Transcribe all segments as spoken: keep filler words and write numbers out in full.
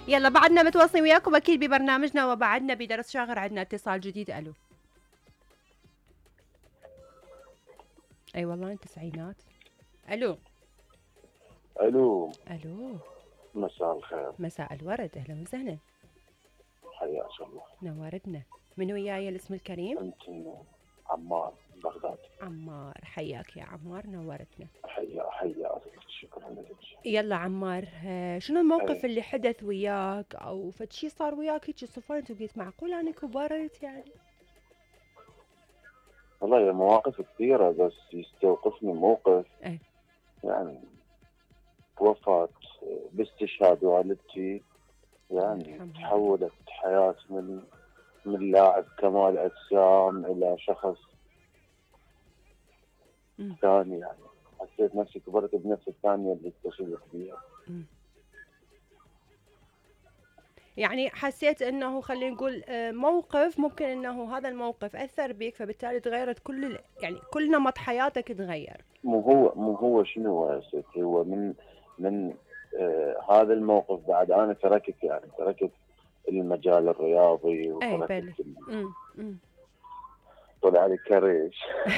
يلا بعدنا متواصلين وياكم اكيد ببرنامجنا وبعدنا بدرس شاغر. عندنا اتصال جديد. الو. اي أيوة والله التسعينات. الو. الو. الو. مساء الخير. مساء الورد، اهلا وسهلا. حياك الله. نوردنا. من وياي الاسم الكريم؟ انت عمار بغداد. عمار، حياك يا عمار، نورتنا. حيا حياك، شكرا لك. يلا عمار، شنو الموقف أي. اللي حدث وياك او فد شي صار وياك هيك صفنت وقلت معقول انا كبرت يعني؟ والله موقف كثيرة بس يستوقفني موقف. ايه. يعني وفاة باستشهاد والدتي، يعني الحمد لله. تحولت حياتي من من لاعب كمال أجسام إلى شخص مم. ثاني. يعني حسيت نفسي كبرت بنفس الثانية اللي اكتشفت فيها. مم. يعني حسيت انه خلينا نقول موقف ممكن انه هذا الموقف اثر بك فبالتالي تغيرت كل ال... يعني كل نمط حياتك تغير. مو هو مو هو شنو يا ستي، هو من من آه هذا الموقف بعد انا تركت، يعني تركت المجال الرياضي اي وتركت بلى. ال- امم امم طلع لي كرش.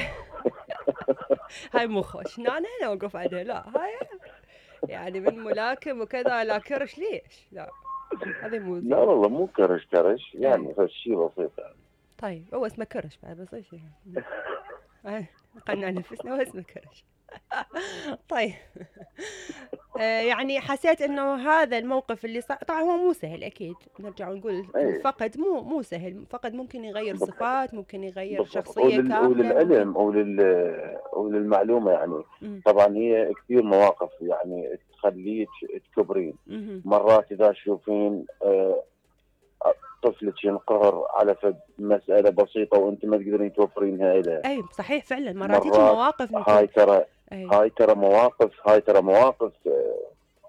هاي مو خوش، لا انا نوقف عليها، لا هاي يعني من ملاكم وكذا لا كرش ليش؟ لا هذا مو لا زين. والله مو كرش كرش، ايه يعني هالشيء بسيط يعني. طيب هو اسمه كرش بعد بس ايش يعني قلنا نفسنا هو اسمه كرش. طيب. آه يعني حسيت انه هذا الموقف اللي صار طبعا هو مو سهل اكيد، نرجع ونقول ايه الفقد مو مو سهل، فقد ممكن يغير بالضبط صفات، ممكن يغير بالضبط. شخصية ولل كاملة ممكن. وللعلم ولل وللمعلومه يعني. مم. طبعا هي كثير مواقف يعني تخليك تكبرين. مم. مرات اذا تشوفين آه طفلك ينقهر على فد مسألة بسيطة وأنت ما تقدرين توفرينها له. اي صحيح فعلا مرات هيجي مرات مواقف نكون. هاي ترى اي. هاي ترى مواقف هاي ترى مواقف آه،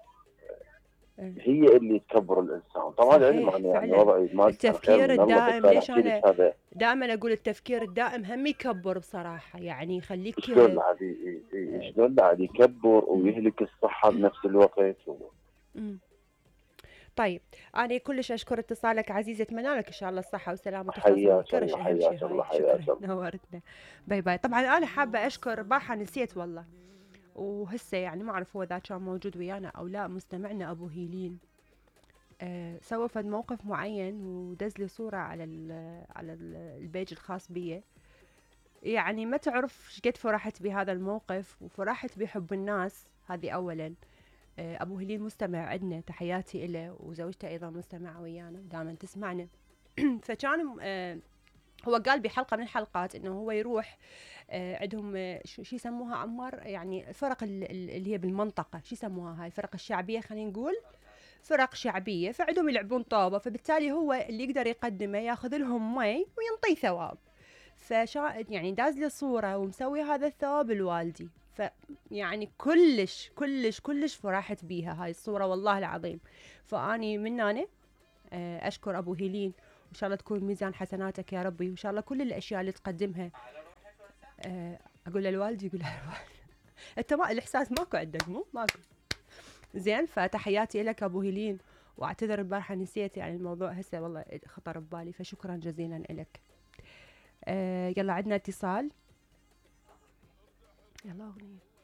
أي. هي اللي تكبر الإنسان. طبعا العلم صحيح أنا يعني فعلا. وضعي ما كان خير التفكير من الله، بس الدائم، أنا ليش أحكي انا لك هذا. دائما اقول التفكير الدائم هم يكبر بصراحة، يعني يخليك. شلون عادي شلون عادي يكبر مم. ويهلك الصحة بنفس الوقت. مم. طيب أنا كلش أشكر اتصالك عزيزي، أتمنى لك إن شاء الله الصحة والسلامة وتخلص من حياك الكرش، الله أهم شيء حياك هاي. الله حياك شكرا الله. نورتنا. باي باي. طبعا أنا حابة أشكر بارحة نسيت والله، وهسه يعني ما أعرف هو ذا كان موجود ويانا أو لا، مستمعنا أبو هيلين أه سوى فد موقف معين ودز لي صورة على ال على ال البيج الخاص بي. يعني ما تعرف شقد فرحت بهذا الموقف وفرحت بحب الناس، هذه أولا. ابو هليل مستمع عندنا، تحياتي إله، وزوجته ايضا مستمعه ويانا دائما تسمعنا. فكان آه هو قال بحلقه من الحلقات انه هو يروح آه عندهم آه شو يسموها عمار، يعني الفرق اللي هي بالمنطقه شو يسموها هاي الفرق الشعبيه، خلينا نقول فرق شعبيه، فعندهم يلعبون طابه، فبالتالي هو اللي يقدر يقدمه ياخذ لهم مي وينطي ثواب. فشا يعني داز لي صوره ومسوي هذا الثواب لوالدي، ف يعني كلش كلش كلش فرحت بيها هاي الصورة والله العظيم. فأني من أنا أشكر أبو هيلين، وإن شاء الله تكون ميزان حسناتك يا ربي، وإن شاء الله كل الأشياء اللي تقدمها أقول للوالدي يقول لها أنت ما الإحساس ماكو عندك، مو ماكو زين. فتحياتي لك أبو هيلين، واعتذر البارحة نسيت يعني الموضوع هسه والله خطر ببالي، فشكرا جزيلا لك. أه يلا عندنا اتصال. يلا أغنية.